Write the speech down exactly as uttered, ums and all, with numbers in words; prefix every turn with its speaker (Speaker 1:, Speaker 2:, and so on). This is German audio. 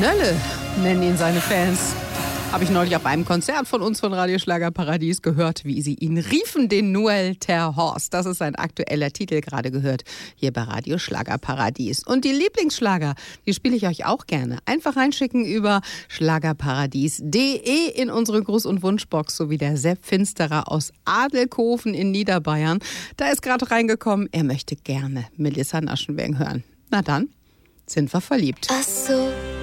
Speaker 1: Nölle nennen ihn seine Fans. Habe ich neulich auf einem Konzert von uns von Radio Schlagerparadies gehört, wie sie ihn riefen, den Noël ter Horst. Das ist sein aktueller Titel, gerade gehört, hier bei Radio Schlagerparadies. Und die Lieblingsschlager, die spiele ich euch auch gerne. Einfach reinschicken über schlagerparadies punkt de in unsere Gruß- und Wunschbox, sowie der Sepp Finsterer aus Adelkofen in Niederbayern. Da ist gerade reingekommen, er möchte gerne Melissa Naschenweng hören. Na dann, sind wir verliebt.
Speaker 2: Ach so.